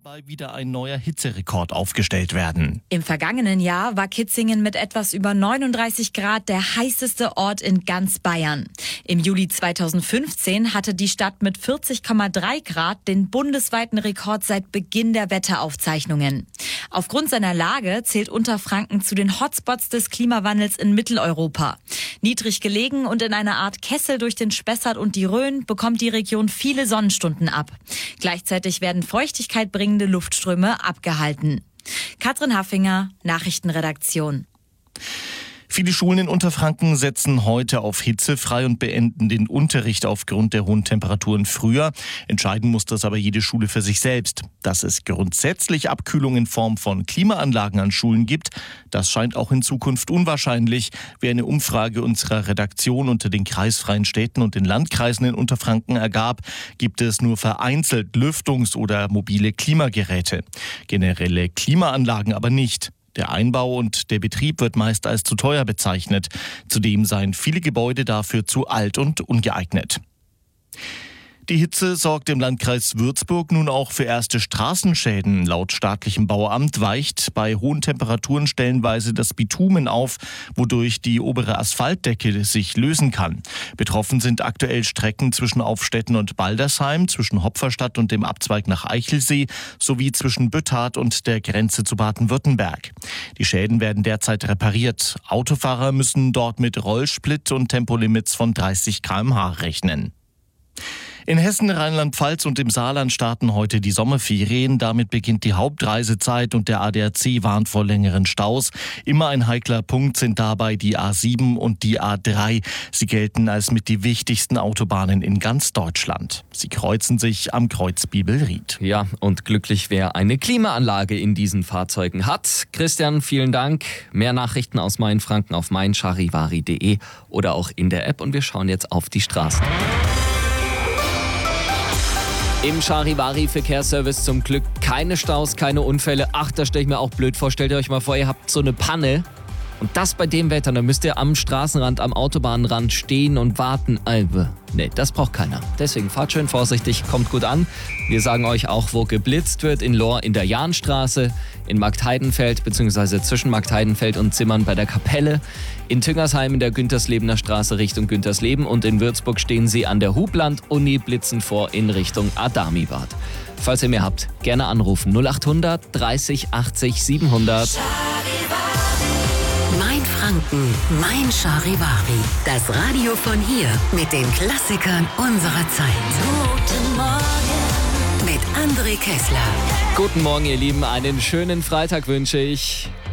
dabei wieder ein neuer Hitzerekord aufgestellt werden. Im vergangenen Jahr war Kitzingen mit etwas über 39 Grad der heißeste Ort in ganz Bayern. Im Juli 2015 hatte die Stadt mit 40,3 Grad den bundesweiten Rekord seit Beginn der Wetteraufzeichnungen. Aufgrund seiner Lage zählt Unterfranken zu den Hotspots des Klimawandels in Mitteleuropa. Niedrig gelegen und in einer Art Kessel durch den Spessart und die Rhön bekommt die Region viele Sonnenstunden ab. Gleichzeitig werden Feuchtigkeit bringende Luftströme abgehalten. Katrin Haffinger, Nachrichtenredaktion. Viele Schulen in Unterfranken setzen heute auf Hitze frei und beenden den Unterricht aufgrund der hohen Temperaturen früher. Entscheiden muss das aber jede Schule für sich selbst. Dass es grundsätzlich Abkühlung in Form von Klimaanlagen an Schulen gibt, das scheint auch in Zukunft unwahrscheinlich. Wie eine Umfrage unserer Redaktion unter den kreisfreien Städten und den Landkreisen in Unterfranken ergab, gibt es nur vereinzelt Lüftungs- oder mobile Klimageräte. Generelle Klimaanlagen aber nicht. Der Einbau und der Betrieb wird meist als zu teuer bezeichnet. Zudem seien viele Gebäude dafür zu alt und ungeeignet. Die Hitze sorgt im Landkreis Würzburg nun auch für erste Straßenschäden. Laut staatlichem Bauamt weicht bei hohen Temperaturen stellenweise das Bitumen auf, wodurch die obere Asphaltdecke sich lösen kann. Betroffen sind aktuell Strecken zwischen Aufstetten und Baldersheim, zwischen Hopferstadt und dem Abzweig nach Eichelsee sowie zwischen Büttard und der Grenze zu Baden-Württemberg. Die Schäden werden derzeit repariert. Autofahrer müssen dort mit Rollsplit und Tempolimits von 30 km/h rechnen. In Hessen, Rheinland-Pfalz und im Saarland starten heute die Sommerferien. Damit beginnt die Hauptreisezeit und der ADAC warnt vor längeren Staus. Immer ein heikler Punkt sind dabei die A7 und die A3. Sie gelten als mit die wichtigsten Autobahnen in ganz Deutschland. Sie kreuzen sich am Kreuz Bibelried. Ja, und glücklich, wer eine Klimaanlage in diesen Fahrzeugen hat. Christian, vielen Dank. Mehr Nachrichten aus Mainfranken auf meincharivari.de oder auch in der App. Und wir schauen jetzt auf die Straßen. Im Charivari-Verkehrsservice zum Glück keine Staus, keine Unfälle. Ach, da stelle ich mir auch blöd vor. Stellt ihr euch mal vor, ihr habt so eine Panne und das bei dem Wetter. Dann müsst ihr am Straßenrand, am Autobahnrand stehen und warten. Nee, das braucht keiner. Deswegen fahrt schön vorsichtig, kommt gut an. Wir sagen euch auch, wo geblitzt wird. In Lohr in der Jahnstraße, in Marktheidenfeld bzw. zwischen Marktheidenfeld und Zimmern bei der Kapelle, in Tüngersheim in der Günterslebener Straße Richtung Güntersleben und in Würzburg stehen sie an der Hubland-Uni blitzen vor in Richtung Adamibad. Falls ihr mehr habt, gerne anrufen 0800 30 80 700. Mainfranken, Mein Charivari. Das Radio von hier mit den Klassikern unserer Zeit. Guten Morgen mit André Kessler. Guten Morgen, ihr Lieben. Einen schönen Freitag wünsche ich.